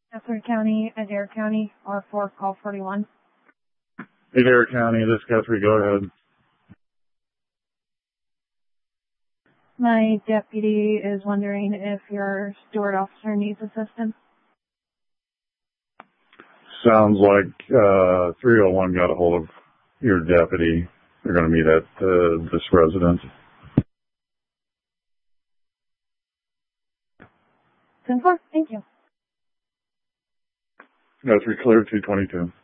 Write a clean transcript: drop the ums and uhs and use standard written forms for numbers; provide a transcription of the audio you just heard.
Guthrie County, Adair County, R4, call 41. Adair County, this is Guthrie, go ahead. My deputy is wondering if your steward officer needs assistance. Sounds like 301 got a hold of your deputy. They're going to meet at this residence. 10-4, thank you. Guthrie, clear 222.